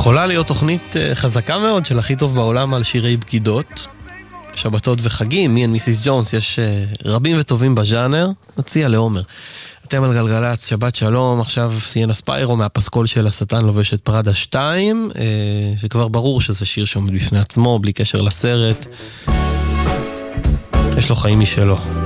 יכולה להיות תוכנית חזקה מאוד של הכי טוב בעולם על שירי בגידות, שבתות וחגים, מי מיסיס ג'ונס, יש רבים וטובים בז'אנר, נציע לעומר. אתם על גלגלצ, שבת שלום, עכשיו סיינה ספיירו מהפסקול של השטן לובש את פרדה 2, שכבר ברור שזה שיר שעומד בפני עצמו, בלי קשר לסרט. יש לו חיים משלו.